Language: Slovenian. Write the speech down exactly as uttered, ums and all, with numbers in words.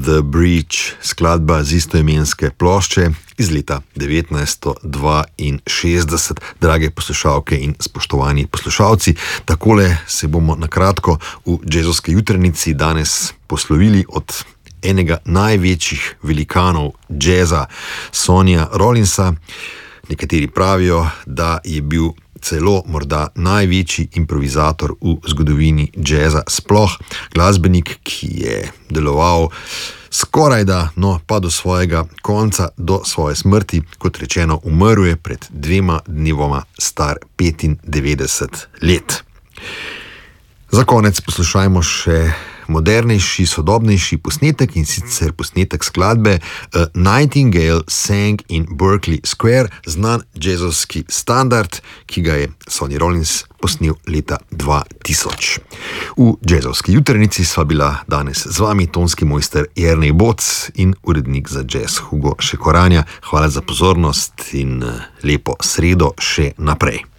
The Breach, skladba z istoimenske plošče iz leta devetnajststo dvainšestdeset. Drage poslušalke in spoštovani poslušalci, takole se bomo na kratko v Jazzovski jutrenici danes poslovili od enega največjih velikanov jazza, Sonnyja Rollinsa. Nekateri pravijo, da je bil celo morda največji improvizator v zgodovini jazza sploh, glasbenik, ki je deloval skorajda, no pa do svojega konca, do svoje smrti, kot rečeno, umrl je pred dvema dnevoma star petindevetdeset let. Za konec poslušajmo še modernejši, sodobnejši posnetek, in sicer posnetek skladbe A Nightingale Sang in Berkeley Square, znan jazzovski standard, ki ga je Sonny Rollins posnel leta dva tisoč. V Jazzovski jutrenici sva bila danes z vami tonski mojster Jernej Boc in urednik za jazz Hugo Šekoranja. Hvala za pozornost in lepo sredo še naprej.